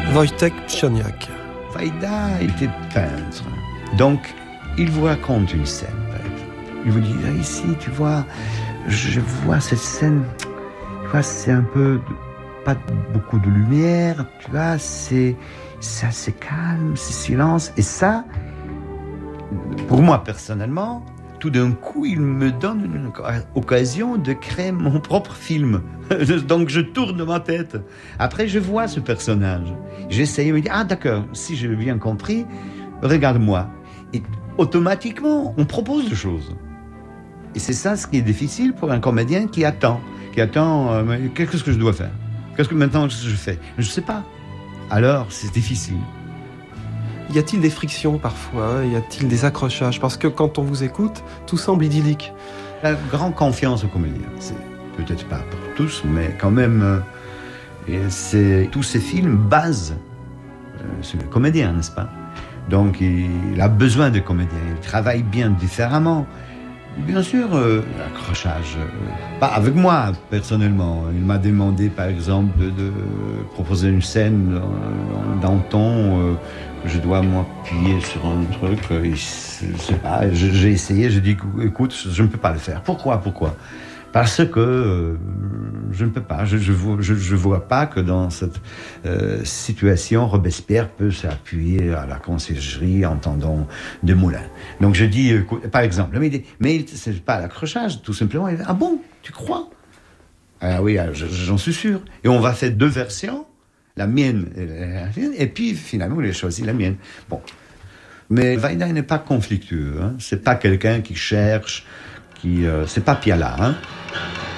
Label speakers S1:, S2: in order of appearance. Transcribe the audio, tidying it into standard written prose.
S1: Wojtek Psioniak.
S2: Wajda était peintre. Donc, il vous raconte une scène, par exemple. Il vous dit, ici, tu vois, je vois cette scène, tu vois, c'est un peu, pas beaucoup de lumière, tu vois, c'est assez calme, c'est silence. Et ça, pour moi, personnellement, tout d'un coup, il me donne une occasion de créer mon propre film. Donc, je tourne ma tête. Après, je vois ce personnage. J'essaye de me dire, d'accord, si j'ai bien compris, regarde-moi. Et automatiquement, on propose des choses. Et c'est ça ce qui est difficile pour un comédien qui attend, qu'est-ce que je dois faire? Qu'est-ce que maintenant je fais? Je ne sais pas. Alors, c'est difficile.
S1: Y a-t-il des frictions parfois? Y a-t-il des accrochages? Parce que quand on vous écoute, tout semble idyllique.
S2: La grande confiance aux comédiens, c'est peut-être pas pour tous, mais quand même, tous ces films basent sur le comédien, n'est-ce pas? Donc il a besoin de comédiens, il travaille bien différemment. Bien sûr, l'accrochage, pas avec moi personnellement. Il m'a demandé par exemple de proposer une scène dans le ton. Je dois m'appuyer sur un truc, je sais pas, j'ai essayé, j'ai dit écoute, je ne peux pas le faire. Pourquoi? Parce que je ne peux pas, je vois pas que dans cette situation, Robespierre peut s'appuyer à la conciergerie en tendant de moulin. Donc je dis, par exemple, mais c'est pas l'accrochage, tout simplement. Il dit, ah bon, tu crois? Ah oui, j'en suis sûr. Et on va faire 2 versions. La mienne, et puis finalement, il a choisi la mienne. Bon. Mais Wajda n'est pas conflictueux, hein. C'est pas quelqu'un qui cherche, c'est pas Piala, hein.